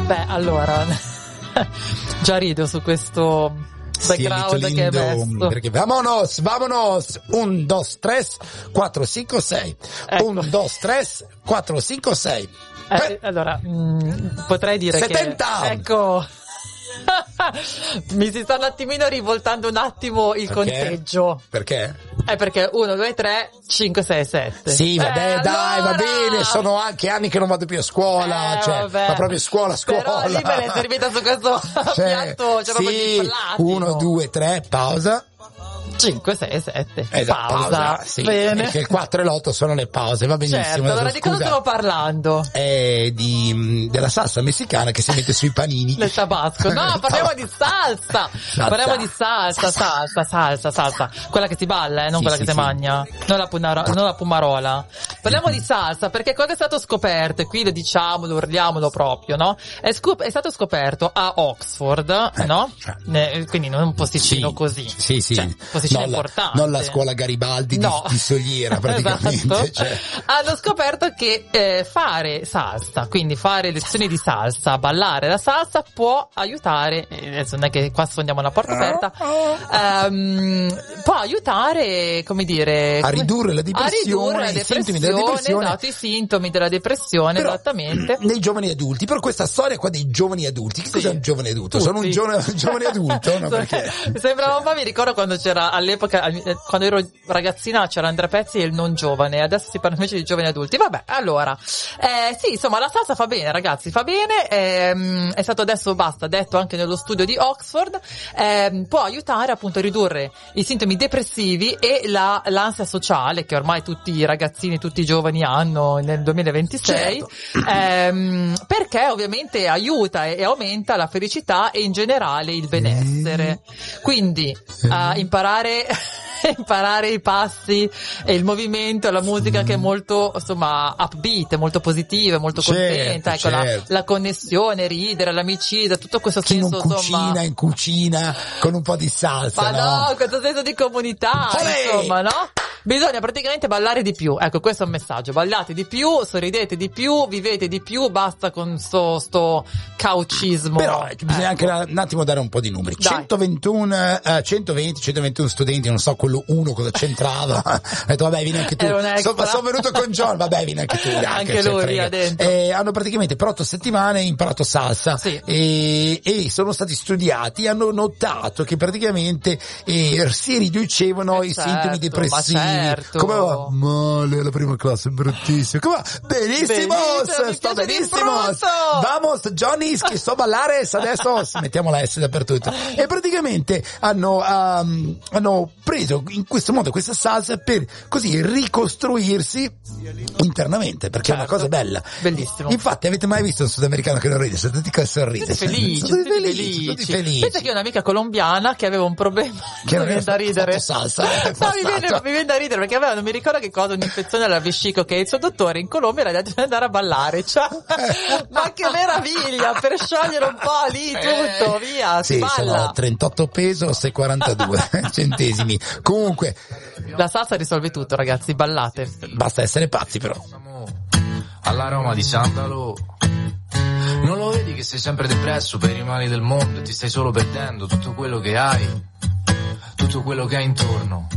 Beh, allora, già rido su questo background che hai messo. Perché vamonos, 1, 2, 3, 4, 5, 6. 1, 2, 3, 4, 5, 6. Allora, potrei dire 70! che... Ecco... Mi si sta un attimino rivoltando un attimo il conteggio. Perché? Perché 1, 2, 3, 5, 6, 7. Sì, vabbè, dai, va bene, sono anche anni che non vado più a scuola, vabbè. Ma proprio scuola. Però lì me l'hai servita su questo piatto, cioè proprio di platino. 1, 2, 3, pausa. 5, 6, 7. Esatto, pausa. Sì, Bene. perché il 4 e l'8 sono le pause, va benissimo. Certo, allora di cosa stiamo parlando? Della salsa messicana che si mette sui panini. Del tabasco. No, parliamo di salsa. Parliamo di salsa. Quella che si balla, non quella che si mangia. Non la pumarola. Parliamo di salsa perché cosa è stato scoperto, e qui lo diciamo, lo urliamolo proprio, no? È stato scoperto a Oxford, no? Quindi non un posticino così. Sì. Cioè, posticino importante. Non la scuola Garibaldi di Soliera, praticamente. Esatto. Cioè. Hanno scoperto che fare salsa, quindi fare lezioni di salsa, ballare la salsa può aiutare, adesso non è che qua sfondiamo una porta aperta, può aiutare, come dire, a ridurre la depressione, i sintomi della depressione. Esatto, i sintomi della depressione, però, esattamente. Nei giovani adulti, però questa storia qua dei giovani adulti, che cos'è un giovane adulto? Tutti. Sono un giovane adulto, no? Perché? Sembrava un po', mi ricordo quando c'era all'epoca, quando ero ragazzina, c'era Andrea Pezzi e il non giovane, adesso si parla invece di giovani adulti. Vabbè, allora, sì, insomma, la salsa fa bene, ragazzi, fa bene, è stato adesso, detto anche nello studio di Oxford, può aiutare appunto a ridurre i sintomi depressivi e l'ansia sociale che ormai tutti i ragazzini, tutti i giovani hanno nel 2026, certo. Perché ovviamente aiuta e aumenta la felicità e in generale il benessere. Quindi imparare i passi e il movimento, la musica che è molto, insomma, upbeat, molto positiva, molto contenta, ecco, certo. La connessione, ridere, l'amicizia, tutto questo chi senso, insomma, in cucina con un po' di salsa, ma no, questo senso di comunità, insomma, no? Bisogna praticamente ballare di più, ecco, questo è un messaggio: ballate di più, sorridete di più, vivete di più, basta con sto caucismo. Però bisogna anche un attimo dare un po' di numeri. 121 studenti, non so quello uno cosa c'entrava. Ho detto vabbè, vieni anche tu. Sono venuto con John, vabbè, vieni anche tu. Anche lui lì dentro. Hanno praticamente per 8 settimane imparato salsa, sì. e sono stati studiati, hanno notato che praticamente si riducevano i sintomi depressivi. Certo. Come va? Male, la prima classe, bruttissimo. Come va? Benissimo, sto benissimo. Vamos, Johnny, che so ballare, adesso mettiamo la S dappertutto. E praticamente hanno preso in questo modo questa salsa per così ricostruirsi internamente, perché è una cosa bella. Bellissimo. Infatti, avete mai visto un sudamericano che non ride? Sono tutti che sorride. Felici. Pensa che ho un'amica colombiana che aveva un problema che non viene da ridere. Salsa, no, mi viene da ridere perché aveva, non mi ricordo che cosa, un'infezione alla vescica, che il suo dottore in Colombia le ha detto di andare a ballare, cioè, ma che meraviglia, per sciogliere un po' lì tutto, via, sì, si balla. Sono 38 peso, 6,42 centesimi. Comunque la salsa risolve tutto, ragazzi, ballate. Basta essere pazzi, però. All'aroma di sandalo, non lo vedi che sei sempre depresso per i mali del mondo e ti stai solo perdendo tutto quello che hai intorno.